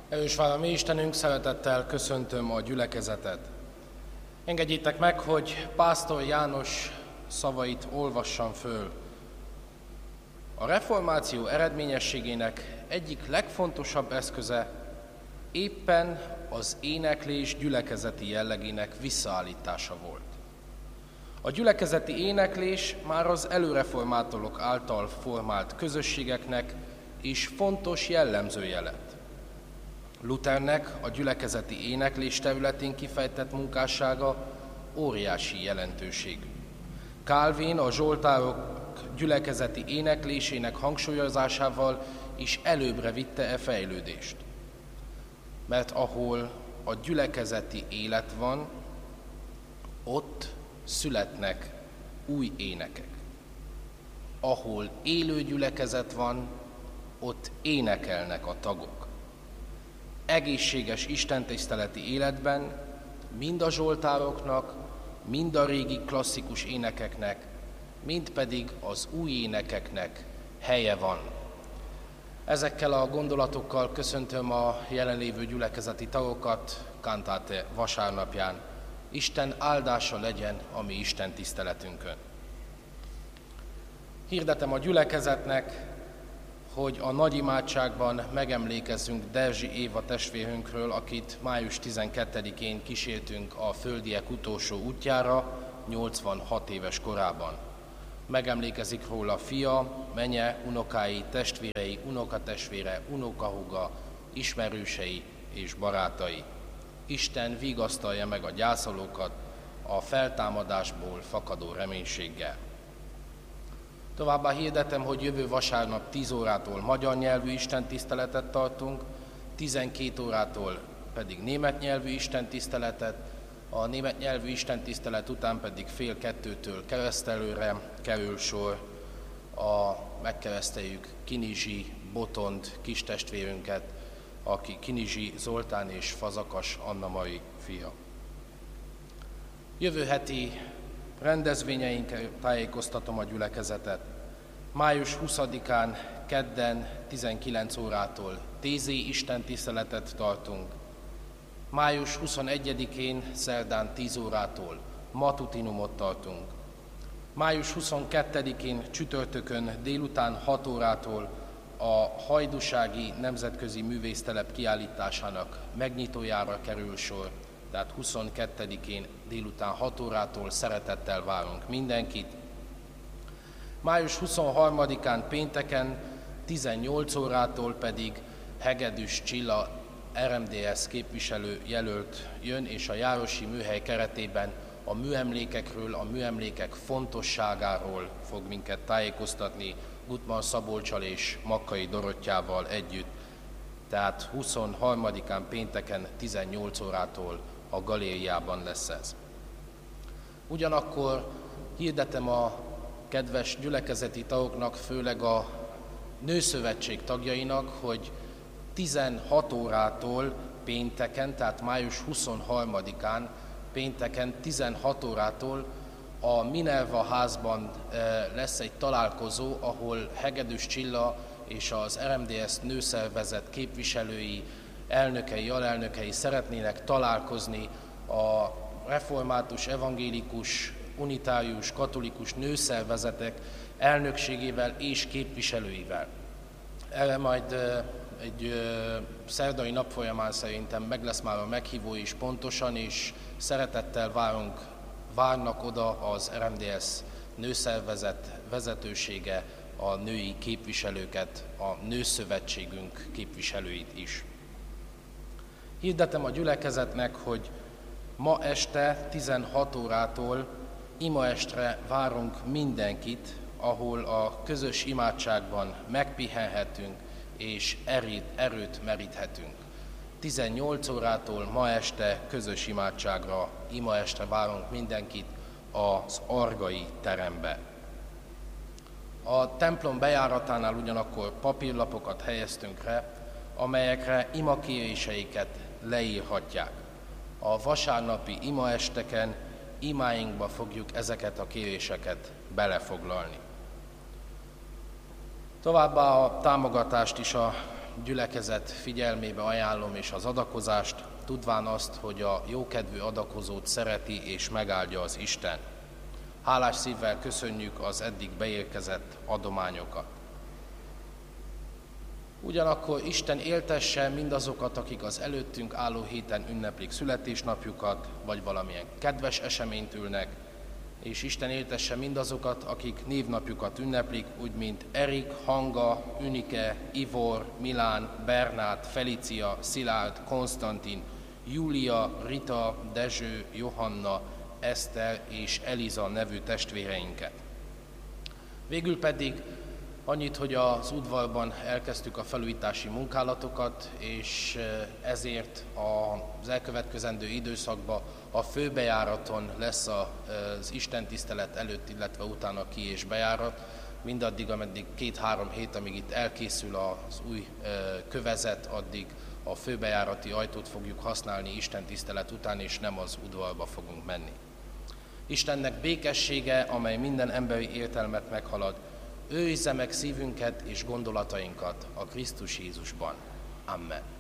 Erős Vár, mi Istenünk, szeretettel köszöntöm a gyülekezetet. Engedjétek meg, hogy Pásztor János szavait olvassam föl. A reformáció eredményességének egyik legfontosabb eszköze éppen az éneklés gyülekezeti jellegének visszaállítása volt. A gyülekezeti éneklés már az előreformátorok által formált közösségeknek is fontos jellemzője lett. Luthernek a gyülekezeti éneklés területén kifejtett munkássága óriási jelentőségű. Calvin a zsoltárok gyülekezeti éneklésének hangsúlyozásával is előbbre vitte e fejlődést. Mert ahol a gyülekezeti élet van, ott születnek új énekek. Ahol élő gyülekezet van, ott énekelnek a tagok. Egészséges istentiszteleti életben mind a zsoltároknak, mind a régi klasszikus énekeknek, mind pedig az új énekeknek helye van. Ezekkel a gondolatokkal köszöntöm a jelenlévő gyülekezeti tagokat Cantate vasárnapján. Isten áldása legyen a mi istentiszteletünkön. Hirdetem a gyülekezetnek, hogy a nagy imádságban megemlékezzünk Derzsi Éva testvérünkről, akit május 12-én kísértünk a földiek utolsó útjára, 86 éves korában. Megemlékezik róla fia, menye, unokái, testvérei, unokatestvére, unokahúga, ismerősei és barátai. Isten vigasztalja meg a gyászolókat a feltámadásból fakadó reménységgel. Továbbá hirdetem, hogy jövő vasárnap 10 órától magyar nyelvű istentiszteletet tartunk, 12 órától pedig német nyelvű istentiszteletet, a német nyelvű istentisztelet után pedig 1:30-től keresztelőre kerül sor, megkereszteljük Kinizsi Botond kistestvérünket, aki Kinizsi Zoltán és Fazakas Anna-Mari fia. Jövő heti rendezvényeinkkel tájékoztatom a gyülekezetet. Május 20-án kedden 19 órától TZ istentiszteletet tartunk. Május 21-én szerdán 10 órától matutinumot tartunk. Május 22-én csütörtökön délután 6 órától a Hajdúsági Nemzetközi Művésztelep kiállításának megnyitójára kerül sor, tehát 22-én délután 6 órától szeretettel várunk mindenkit. Május 23-án pénteken 18 órától pedig Hegedűs Csilla RMDS képviselő jelölt jön, és a járosi műhely keretében a műemlékekről, a műemlékek fontosságáról fog minket tájékoztatni Gutmann Szabolccsal és Makkai Dorottyával együtt. Tehát 23-án pénteken 18 órától a galériában lesz ez. Ugyanakkor hirdetem a kedves gyülekezeti tagoknak, főleg a Nőszövetség tagjainak, hogy 16 órától pénteken, tehát május 23-án pénteken 16 órától a Minerva házban lesz egy találkozó, ahol Hegedűs Csilla és az RMDS nőszervezet képviselői, elnökei, alelnökei szeretnének találkozni a református, evangélikus, unitárius, katolikus nőszervezetek elnökségével és képviselőivel. Erre majd egy szerdai nap folyamán szerintem meg lesz már a meghívó is pontosan, és szeretettel várnak oda az RMDS nőszervezet vezetősége, a női képviselőket, a nőszövetségünk képviselőit is. Hirdetem a gyülekezetnek, hogy ma este 16 órától imaestre várunk mindenkit, ahol a közös imádságban megpihenhetünk és erőt meríthetünk. 18 órától ma este közös imádságra, imaestre várunk mindenkit az Argai terembe. A templom bejáratánál ugyanakkor papírlapokat helyeztünk rá, amelyekre imakéréseiket leírhatják. A vasárnapi imaesteken imáinkba fogjuk ezeket a kéréseket belefoglalni. Továbbá a támogatást is a gyülekezet figyelmébe ajánlom és az adakozást, tudván azt, hogy a jókedvű adakozót szereti és megáldja az Isten. Hálás szívvel köszönjük az eddig beérkezett adományokat. Ugyanakkor Isten éltesse mindazokat, akik az előttünk álló héten ünneplik születésnapjukat, vagy valamilyen kedves eseményt ülnek, és Isten éltesse mindazokat, akik névnapjukat ünneplik, úgy mint Erik, Hanga, Ünike, Ivor, Milán, Bernát, Felicia, Szilárd, Konstantin, Júlia, Rita, Dezső, Johanna, Eszter és Eliza nevű testvéreinket. Végül pedig annyit, hogy az udvarban elkezdtük a felújítási munkálatokat, és ezért az elkövetkezendő időszakban a főbejáraton lesz az istentisztelet előtt, illetve utána ki- és bejárat, mindaddig, ameddig 2-3 hét, amíg itt elkészül az új kövezet, addig a főbejárati ajtót fogjuk használni istentisztelet után, és nem az udvarba fogunk menni. Istennek békessége, amely minden emberi értelmet meghalad, őrizze meg szívünket és gondolatainkat a Krisztus Jézusban. Amen.